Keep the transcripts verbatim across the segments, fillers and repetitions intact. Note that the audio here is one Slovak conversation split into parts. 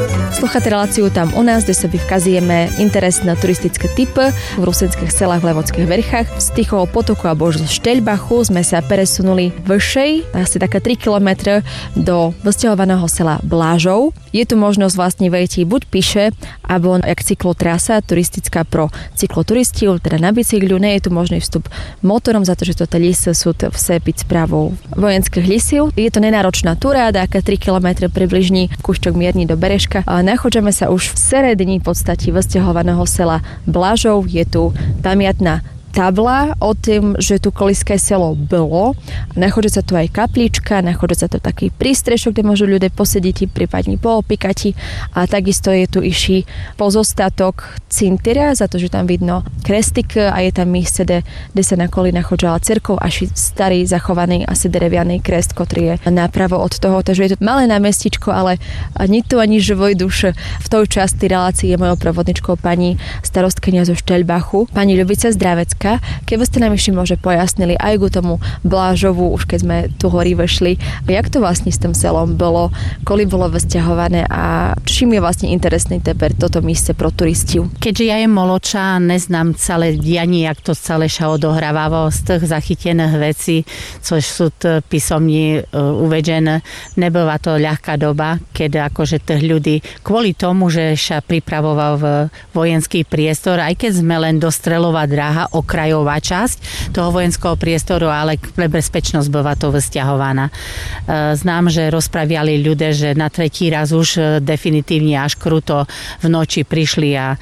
Sluchate reláciu Tam u nás, kde sa vykazujeme interes na turistické typy v rusenských selách v Levodských Verchách. Z Tichého potoku alebo už z Šteľbachu sme sa presunuli vyššej, asi také tri kilometre do vysťahovaného sela Blážov. Je tu možnosť vlastne vejти buď piše, alebo jak cyklotrasa turistická pro cykloturistov, teda na bicykľu. Nie je tu možný vstup motorom, za to, že toto lisy sú vse byť správou vojenských lisiv. Je to nenáročná túra, dáka tri kilometre približne kúšťok mierni do Bereška. Nachádzame sa už v seredini v podstate vysťahovaného sela Blažov. Je tu pamiatná tabla o tým, že tu koliské selo bolo. Nachádza sa tu aj kaplička, nachádza sa tu taký prístrešok, kde môžu ľudia posediť, prípadne poopíkať. A takisto je tu iší pozostatok cintyria, za to, že tam vidno krestik a je tam místo, kde, kde sa na koli nachádzala cerkov, až starý zachovaný asi derevianý krest, ktorý je napravo od toho. Takže je to malé námestičko, ale ani tu, ani živoj duš. V tej časti relácie je mojou provodničkou pani starostkyňa zo Šteľbachu, pani Ľubica Zdravecká. Keby ste nám ešte môže pojasnili aj ku tomu Blážovu, už keď sme tu hory vešli, jak to vlastne s tým selom bolo, koľko bolo vysťahované a čím je vlastne interesný teper toto místo pro turistov? Keďže ja je moloča, neznám celé dianie, jak to celé sa odohrávalo z tých zachytených vecí, což sú písomne uvedené. Nebola to ľahká doba, keď akože tých ľudí kvôli tomu, že sa pripravoval v vojenský priestor, aj keď sme len dostreľová dráha, okrajová časť toho vojenského priestoru, ale pre bezpečnosť bola to vysťahovaná. Znám, že rozpraviali ľudia, že na tretí raz už definitívne až kruto v noči prišli a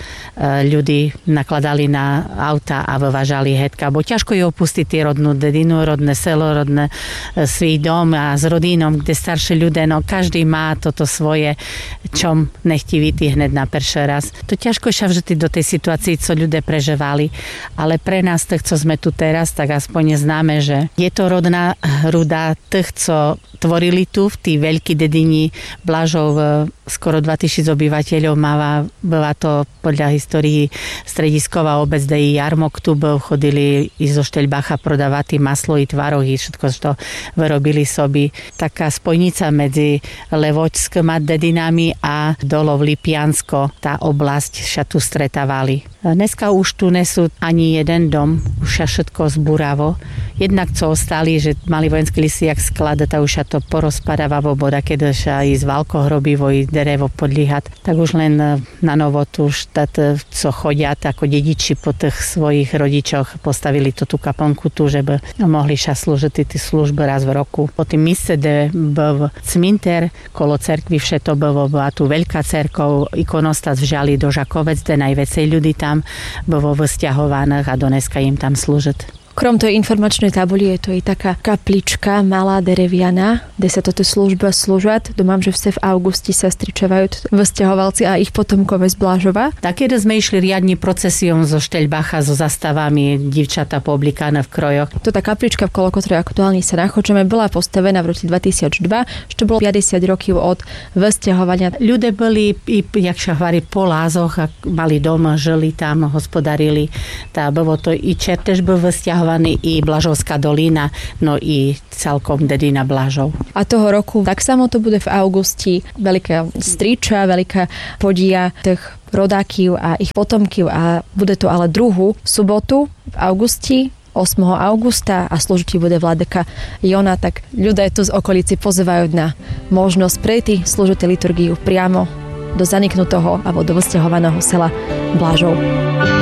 ľudí nakladali na auta a vyvážali hetka, bo ťažko je opustiť tie rodnú dedinu, rodné selo, rodné svій dom a s rodínom, kde starší ľudia, no každý má toto svoje, čom nechtivitý hneď na prvý raz. To ťažko sa vždy do tej situácii, co ľudia prežívali, ale pre nás, tých, co sme tu teraz, tak aspoň známe, že je to rodná hruda tých, co tvorili tu v tý veľký dedini Blažov, skoro dva tisíc obyvateľov mala, bola to podľa histórii stredisková obec, kde i jarmok tu bol, chodili i zo Šteľbacha prodávať maslo i tvarohy, všetko, čo vyrobili sobi. Taká spojnica medzi Levočskými dedinami a dolov Lipiansko, tá oblasť sa tu stretávali. Dneska už tu nesú ani jeden dom, už sa všetko zbúravo. Jednak co ostali, že mali vojenské lisy jak sklada, tak už sa to porozpadávalo, boda, keď sa i z valkohrobivo, i derevo podlíhať, tak už len na novo tu už tát, co chodia, ako dediči po tých svojich rodičoch postavili to tú kaplnku tu, že by mohli sa slúžiť tie služby raz v roku. Po tým míste, kde bol cminter, kolo cerkvy všetko bolo, bola tu veľká cerkov, ikonostas v Žali do Žakovec, kde najväcej ľudí tam bolo vysťahovaných a dneska im tam slúžiť. Krom tej informačnej tabuli je to i taká kaplička, malá dereviana, kde sa toto služba slúžať. Domám, že vse v auguste sa stričavajú vysťahovalci a ich potomkové z Blážova. Tak, keď sme išli riadne procesiom zo Šteľbacha, so zastavami, divčata pooblíkané v krojoch. Toto kaplička, v kolo ktorej aktuálne sa nachádzame, bola postavená v roku dvetisícdva, čo bolo päťdesiat rokov od vysťahovania. Ľudia boli, i, jak sa hovorí, po lázoch a mali dom, žili tam, hospodarili. Tá, bolo to i Čertež bol vysťahovaný, i Blažovská dolina, no i celkom dedina Blažov. A toho roku tak samo to bude v augusti. Veľká striča, veľká podia tých rodákov a ich potomkov a bude to ale druhú sobotu v augusti, ôsmeho augusta a slúžiť bude vladyka Jona, tak ľudia tu z okolici pozývajú na možnosť prejти slúžiť liturgiu priamo do zaniknutého alebo do vysťahovaného sela Blažov.